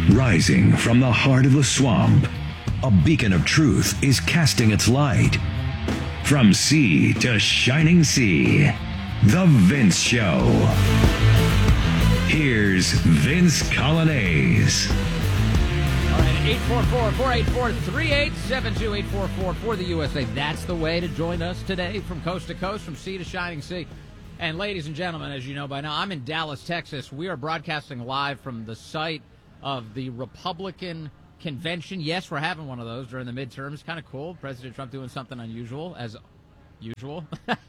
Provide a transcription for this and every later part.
Rising from the heart of the swamp, a beacon of truth is casting its light. From sea to shining sea, The Vince Show. Here's Vince Coglianese. All right, 844-484-3872, 844 for the USA. That's the way to join us today from coast to coast, from sea to shining sea. And ladies and gentlemen, as you know by now, I'm in Dallas, Texas. We are broadcasting live from the site of the Republican convention. Yes, we're having one of those during the midterms. Kind of cool. President Trump doing something unusual, as usual.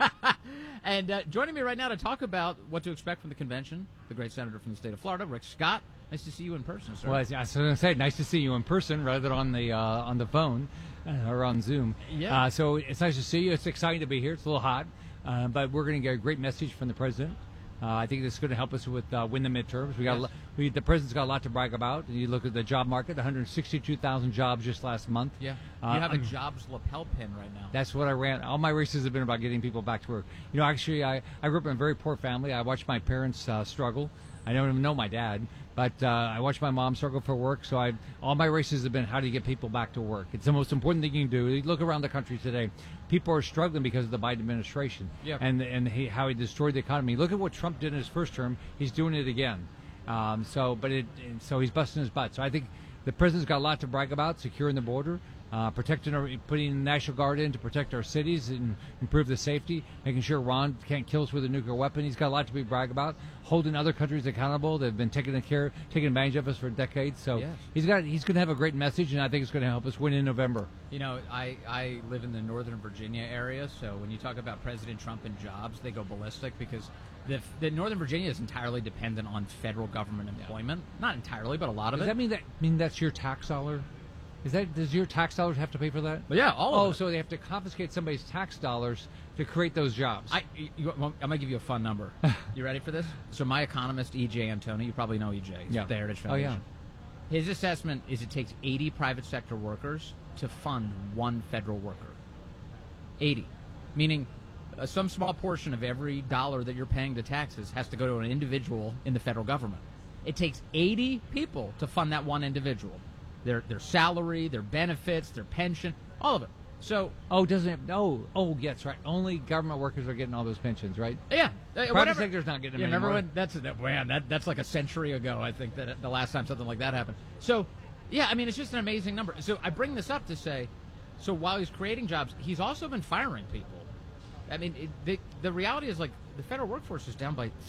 And joining me right now to talk about what to expect from the convention, the great senator from the state of Florida, Rick Scott. Nice to see you in person, sir. Well, I was going to say, nice to see you in person rather than on the phone or on Zoom. Yeah. So it's nice to see you. It's exciting to be here. It's a little hot, but we're going to get a great message from the president. I think this is going to help us with win the midterms. The president's got a lot to brag about. You look at the job market, 162,000 jobs just last month. Yeah. You have a jobs lapel pin right now. That's what I ran. All my races have been about getting people back to work. You know, actually, I grew up in a very poor family. I watched my parents struggle. I don't even know my dad, but I watched my mom struggle for work. So all my races have been how do you get people back to work. It's the most important thing you can do. You look around the country today. People are struggling because of the Biden administration and how he destroyed the economy. Look at what Trump did in his first term. He's doing it again. So he's busting his butt. So I think the president's got a lot to brag about: securing the border, putting the National Guard in to protect our cities and improve the safety, making sure Iran can't kill us with a nuclear weapon. He's got a lot to brag about. Holding other countries accountable. They've been taking advantage of us for decades. So yes. He's going to have a great message, and I think it's going to help us win in November. You know, I live in the Northern Virginia area, so when you talk about President Trump and jobs, they go ballistic because the Northern Virginia is entirely dependent on federal government employment. Yeah. Not entirely, but a lot of Does it. Does that mean that's your tax dollar? Does your tax dollars have to pay for that? Well, yeah, all of it. So they have to confiscate somebody's tax dollars to create those jobs. I'm going to give you a fun number. You ready for this? So my economist, E.J. Antoni, you probably know E.J. He's the Heritage Foundation. Oh, yeah. His assessment is it takes 80 private sector workers to fund one federal worker. 80. Meaning some small portion of every dollar that you're paying to taxes has to go to an individual in the federal government. It takes 80 people to fund that one individual. Their salary, their benefits, their pension, all of it. So yes, right. Only government workers are getting all those pensions, right? Yeah, private sector's not getting them anymore. That's like a century ago. I think that the last time something like that happened. So, yeah, I mean, it's just an amazing number. So I bring this up to say, so while he's creating jobs, he's also been firing people. I mean, the reality is like the federal workforce is down by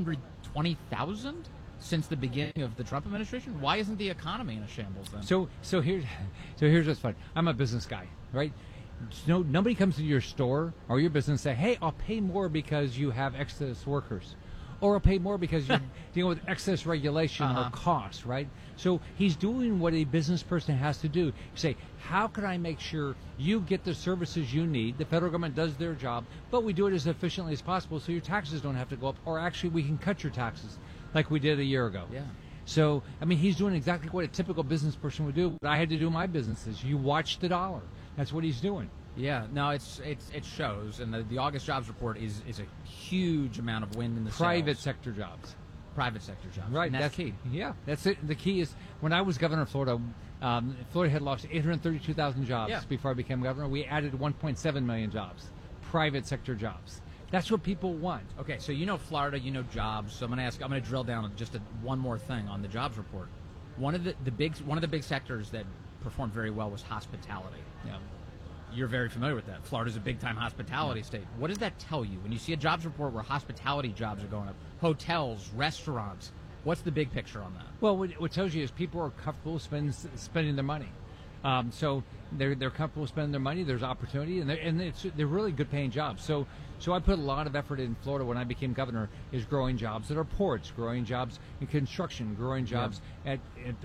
320,000. Since the beginning of the Trump administration. Why isn't the economy in a shambles then? So here's what's fun. I'm a business guy, right? No, nobody comes to your store or your business and say, hey, I'll pay more because you have excess workers. Or I'll pay more because you're dealing with excess regulation or costs, right? So he's doing what a business person has to do. You say, how can I make sure you get the services you need? The federal government does their job, but we do it as efficiently as possible so your taxes don't have to go up, or actually we can cut your taxes like we did a year ago. Yeah. So, I mean, he's doing exactly what a typical business person would do. What I had to do in my businesses. You watch the dollar. That's what he's doing. Yeah, no, it shows, and the August jobs report is a huge amount of wind in the private sails. sector jobs. Private sector jobs, right? And that's key. Yeah, that's it. The key is when I was governor of Florida, Florida had lost 832,000 jobs before I became governor. We added 1.7 million jobs, private sector jobs. That's what people want. Okay, so you know Florida, you know jobs. So I'm going to drill down on just one more thing on the jobs report. One of the big sectors that performed very well was hospitality. Yeah. You're very familiar with that. Florida's a big-time hospitality state. What does that tell you when you see a jobs report where hospitality jobs are going up? Hotels, restaurants. What's the big picture on that? Well, what it tells you is people are comfortable spending their money. So they're comfortable spending their money. There's opportunity, and they're really good-paying jobs. So I put a lot of effort in Florida when I became governor is growing jobs at our ports, growing jobs in construction, growing jobs at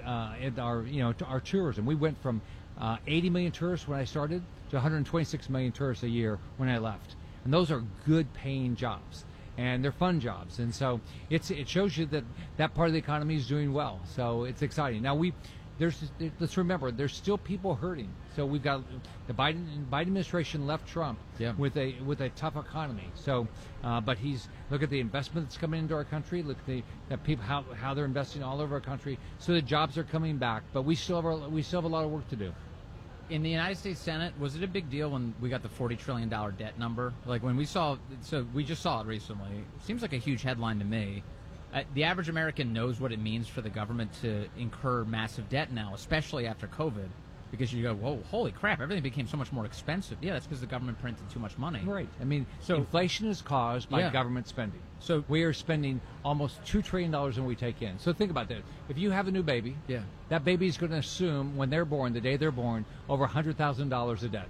our tourism. We went from 80 million tourists when I started to 126 million tourists a year when I left, and those are good-paying jobs. And they're fun jobs, and so it shows you that part of the economy is doing well. So it's exciting. Now let's remember, there's still people hurting. So we've got the Biden administration left Trump with a tough economy. So, but look at the investment that's coming into our country. Look at the people how they're investing all over our country. So the jobs are coming back, but we still have a lot of work to do. In the United States Senate, was it a big deal when we got the $40 trillion debt number? Like when we saw, so we just saw it recently. It seems like a huge headline to me. The average American knows what it means for the government to incur massive debt now, especially after COVID, because you go, whoa, holy crap, everything became so much more expensive. Yeah, that's because the government printed too much money. Right. I mean, so inflation is caused by government spending. So we are spending almost $2 trillion than we take in. So think about that. If you have a new baby, that baby is going to assume when they're born, the day they're born, over $100,000 of debt.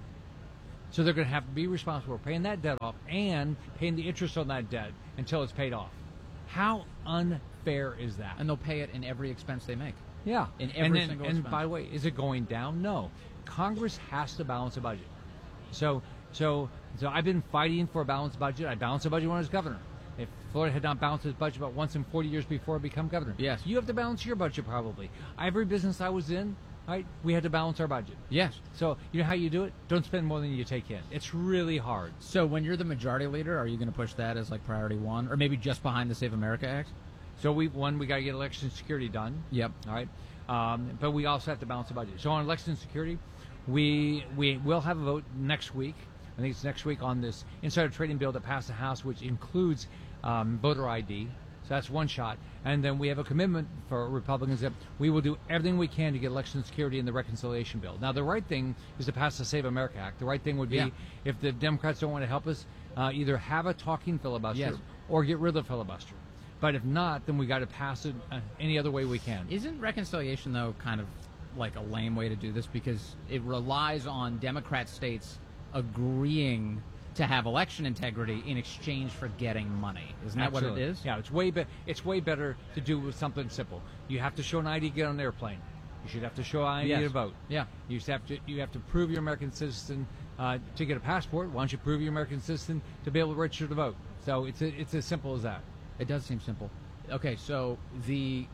So they're going to have to be responsible for paying that debt off and paying the interest on that debt until it's paid off. How unfair is that? And they'll pay it in every expense they make. Yeah. In every single expense. And by the way, is it going down? No. Congress has to balance a budget. So I've been fighting for a balanced budget. I balanced a budget when I was governor. If Florida had not balanced its budget about once in 40 years before I become governor. Yes. You have to balance your budget probably. Every business I was in, right, we had to balance our budget. Yes. So you know how you do it? Don't spend more than you take in. It's really hard. So when you're the majority leader, are you going to push that as like priority one, or maybe just behind the Save America Act? So we got to get election security done. Yep. All right. But we also have to balance the budget. So on election security, we will have a vote next week. I think it's next week on this insider trading bill that passed the House, which includes voter ID. So that's one shot. And then we have a commitment for Republicans that we will do everything we can to get election security in the reconciliation bill. Now, the right thing is to pass the Save America Act. The right thing would be, if the Democrats don't want to help us, either have a talking filibuster or get rid of the filibuster. But if not, then we got to pass it any other way we can. Isn't reconciliation, though, kind of like a lame way to do this because it relies on Democrat states agreeing to have election integrity in exchange for getting money? Isn't that what it is? Yeah, it's way better to do with something simple. You have to show an ID to get on an airplane. You should have to show an ID to vote. Yeah. You have to prove you're an American citizen to get a passport. Why don't you prove you're an American citizen to be able to register to vote? So it's as simple as that. It does seem simple. Okay, so the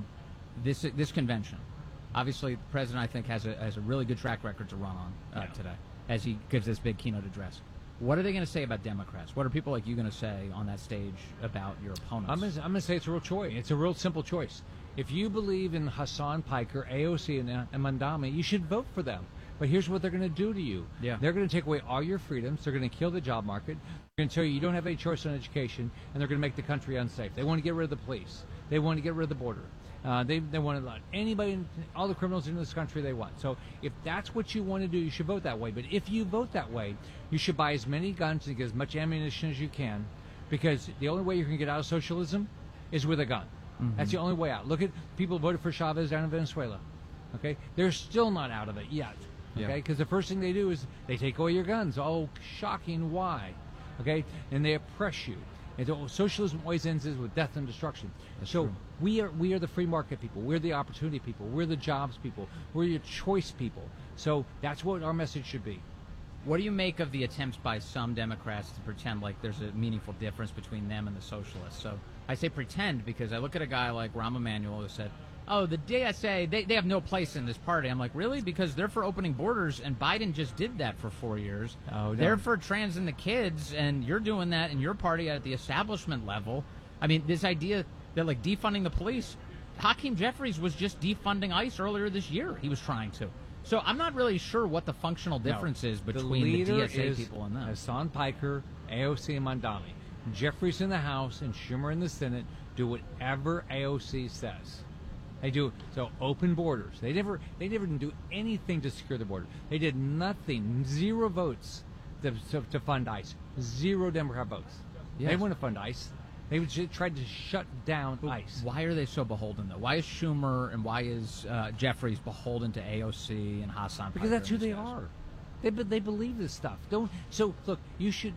this convention, obviously, the president I think has a really good track record to run on today as he gives this big keynote address. What are they going to say about Democrats? What are people like you going to say on that stage about your opponents? I'm going to say it's a real choice. It's a real simple choice. If you believe in Hassan Piker, AOC, and Mandami, you should vote for them. But here's what they're going to do to you. Yeah. They're going to take away all your freedoms. They're going to kill the job market. They're going to tell you don't have any choice on education, and they're going to make the country unsafe. They want to get rid of the police. They want to get rid of the border. They want to let anybody, all the criminals in this country they want. So if that's what you want to do, you should vote that way. But if you vote that way, you should buy as many guns and get as much ammunition as you can, because the only way you can get out of socialism is with a gun. Mm-hmm. That's the only way out. Look at people who voted for Chavez down in Venezuela. Okay, they're still not out of it yet. Okay, because the first thing they do is they take away your guns. Oh, shocking! Why? Okay, and they oppress you. And so socialism always ends with death and destruction. That's so true. we are the free market people. We're the opportunity people. We're the jobs people. We're your choice people. So that's what our message should be. What do you make of the attempts by some Democrats to pretend like there's a meaningful difference between them and the socialists? So I say pretend because I look at a guy like Rahm Emanuel who said, oh, the DSA, they have no place in this party. I'm like, really? Because they're for opening borders, and Biden just did that for 4 years. Oh, no. They're for trans and the kids, and you're doing that in your party at the establishment level. I mean, this idea that, like, defunding the police, Hakeem Jeffries was just defunding ICE earlier this year. He was trying to. So I'm not really sure what the functional difference is between the DSA people and them. Hassan Piker, AOC, and Mandami. Jeffries in the House and Schumer in the Senate do whatever AOC says. They do so open borders. They never didn't do anything to secure the border. They did nothing. 0 votes to fund ICE. 0 Democrat votes. Yes. They wouldn't fund ICE. They tried to shut down ICE. Why are they so beholden, though? Why is Schumer and why is Jeffries beholden to AOC and Hassan? Because that's who they are. They believe this stuff. So look, you should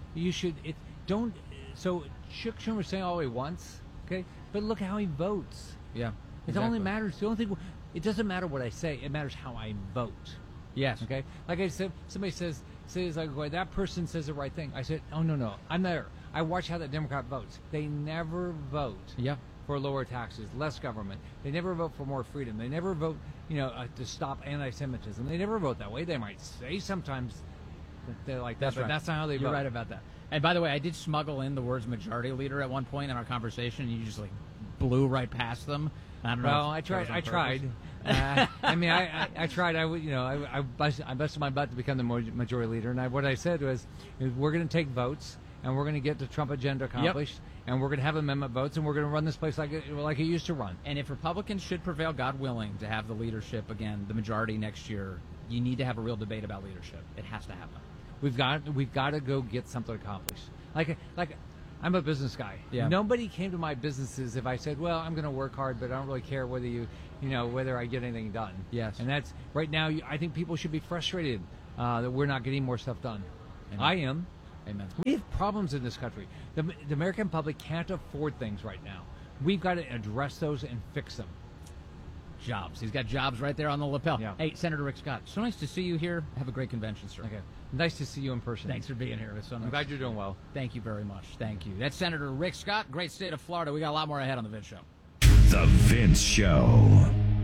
don't. So Chuck Schumer saying all he wants, okay? But look how he votes. Yeah. It only matters. The only thing. It doesn't matter what I say. It matters how I vote. Yes. Okay. Like I said, somebody says like, well, that person says the right thing. I said, oh no, I'm there. I watch how the Democrat votes. They never vote. Yeah. for lower taxes, less government. They never vote for more freedom. They never vote, to stop anti-Semitism. They never vote that way. They might say sometimes that they're like that, but that's not how they vote. You're right about that. And by the way, I did smuggle in the words majority leader at one point in our conversation, and you just blew right past them. I don't know. Well, I tried. I tried. I tried. I busted my butt to become the majority leader, and what I said was, we're going to take votes, and we're going to get the Trump agenda accomplished, and we're going to have amendment votes, and we're going to run this place like it used to run. And if Republicans should prevail, God willing, to have the leadership again, the majority next year, you need to have a real debate about leadership. It has to happen. We've got to go get something accomplished. Like I'm a business guy. Yeah. Nobody came to my businesses if I said, well, I'm going to work hard, but I don't really care whether whether I get anything done. Yes. And that's right now. I think people should be frustrated that we're not getting more stuff done. Amen. I am. Amen. We have problems in this country. The American public can't afford things right now. We've got to address those and fix them. Jobs. He's got jobs right there on the lapel. Yeah. Hey, Senator Rick Scott, so nice to see you here. Have a great convention, sir. Okay. Nice to see you in person. Thanks for being here. It's so nice. I'm glad you're doing well. Thank you very much. Thank you. That's Senator Rick Scott, great state of Florida. We got a lot more ahead on The Vince Show. The Vince Show.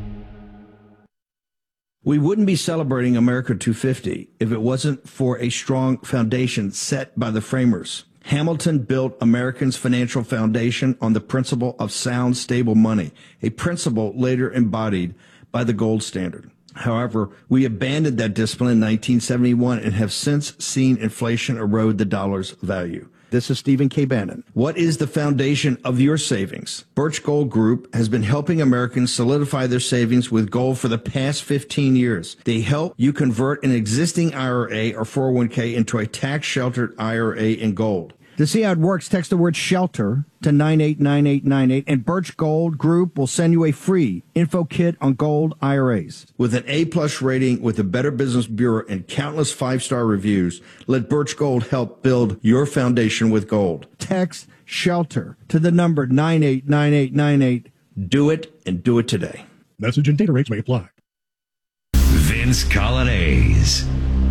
We wouldn't be celebrating America 250 if it wasn't for a strong foundation set by the framers. Hamilton built Americans' financial foundation on the principle of sound, stable money, a principle later embodied by the gold standard. However, we abandoned that discipline in 1971 and have since seen inflation erode the dollar's value. This is Stephen K. Bannon. What is the foundation of your savings? Birch Gold Group has been helping Americans solidify their savings with gold for the past 15 years. They help you convert an existing IRA or 401k into a tax-sheltered IRA in gold. To see how it works, text the word SHELTER to 989898, and Birch Gold Group will send you a free info kit on gold IRAs. With an A-plus rating with the Better Business Bureau and countless 5-star reviews, let Birch Gold help build your foundation with gold. Text SHELTER to the number 989898. Do it, and do it today. Message and data rates may apply. Vince Colonnese.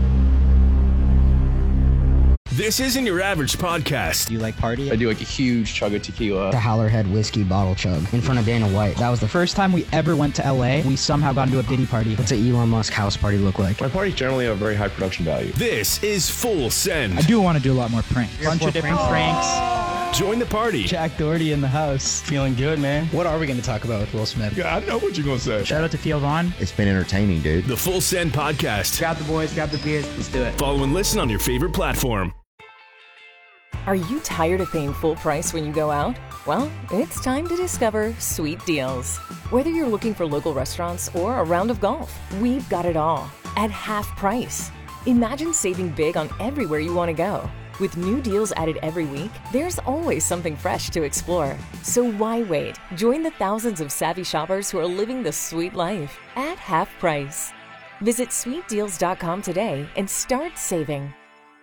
This isn't your average podcast. Do you like party? I do like a huge chug of tequila. The Howlerhead whiskey bottle chug in front of Dana White. That was the first time we ever went to LA. We somehow got into a Diddy party. What's an Elon Musk house party look like? My parties generally have very high production value. This is Full Send. I do want to do a lot more pranks. Bunch of different pranks. Join the party. Jack Doherty in the house. Feeling good, man. What are we going to talk about with Will Smith? Yeah, I know what you're going to say. Shout out to Theo Vaughn. It's been entertaining, dude. The Full Send podcast. Grab the boys, grab the beers. Let's do it. Follow and listen on your favorite platform. Are you tired of paying full price when you go out? Well, it's time to discover Sweet Deals. Whether you're looking for local restaurants or a round of golf, we've got it all at half price. Imagine saving big on everywhere you want to go. With new deals added every week, there's always something fresh to explore. So why wait? Join the thousands of savvy shoppers who are living the sweet life at half price. Visit sweetdeals.com today and start saving.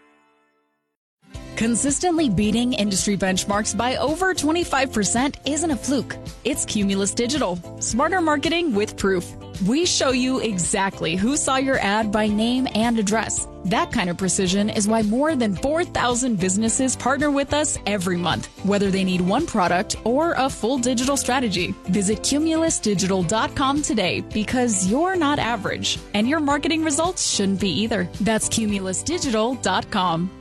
Consistently beating industry benchmarks by over 25% isn't a fluke. It's Cumulus Digital. Smarter marketing with proof. We show you exactly who saw your ad by name and address. That kind of precision is why more than 4,000 businesses partner with us every month, whether they need one product or a full digital strategy. Visit cumulusdigital.com today because you're not average, and your marketing results shouldn't be either. That's cumulusdigital.com.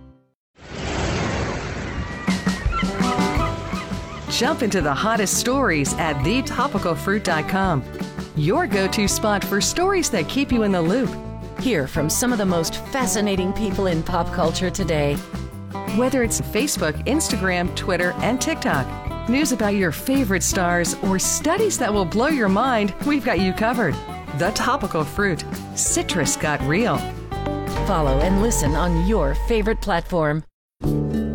Jump into the hottest stories at thetopicalfruit.com. Your go-to spot for stories that keep you in the loop. Hear from some of the most fascinating people in pop culture today. Whether it's Facebook, Instagram, Twitter, and TikTok, news about your favorite stars, or studies that will blow your mind, we've got you covered. The Topical Fruit. Citrus got real. Follow and listen on your favorite platform.